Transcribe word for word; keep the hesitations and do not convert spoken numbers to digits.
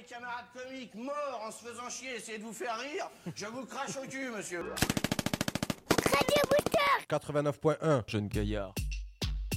mes camarades comiques morts en se faisant chier, essayer de vous faire rire, je vous crache au cul, monsieur. Radio Booster quatre-vingt-neuf point un. Jeune Gaillard.